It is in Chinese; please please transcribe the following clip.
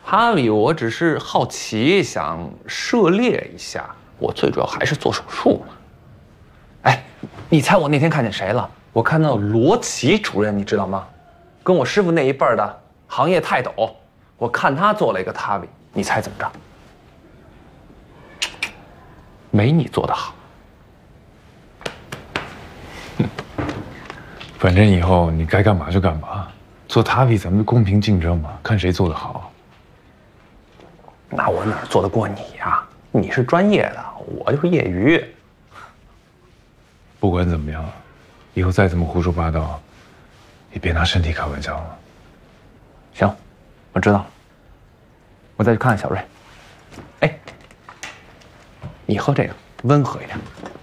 哈利，我只是好奇，想涉猎一下。我最主要还是做手术嘛。哎，你猜我那天看见谁了？我看到罗琦主任，你知道吗？跟我师傅那一辈儿的行业泰斗。我看他做了一个 TAVI， 你猜怎么着？没你做得好。 反正以后你该干嘛就干嘛，做 TAVI 咱们就公平竞争嘛，看谁做得好。 那我哪做得过你呀？你是专业的，我就是业余。 不管怎么样，以后再这么胡说八道，也别拿身体开玩笑了。 行，我知道了。我再去看看小瑞。哎，你喝这个温和一点。